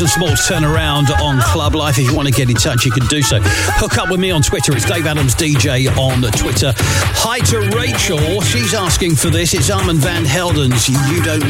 Jason Small's Turnaround on Club Life. If you want to get in touch, you can do so. Hook up with me on Twitter. It's Dave Adams DJ on Twitter. Hi to Rachel. She's asking for this. It's Armand Van Helden's You Don't